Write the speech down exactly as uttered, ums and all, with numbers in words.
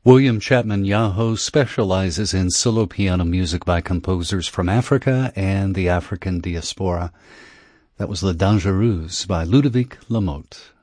William Chapman Yaho specializes in solo piano music by composers from Africa and the African diaspora. That was La Dangereuse by Ludovic Lamotte.